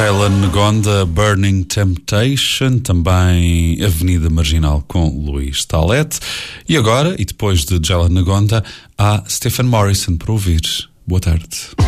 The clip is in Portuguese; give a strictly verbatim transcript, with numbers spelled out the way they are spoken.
Jalen Ngonda, Burning Temptation, também Avenida Marginal com Luís Talete. E agora, e depois de Jalen Ngonda, há Stephen Morrison para ouvir. Boa tarde.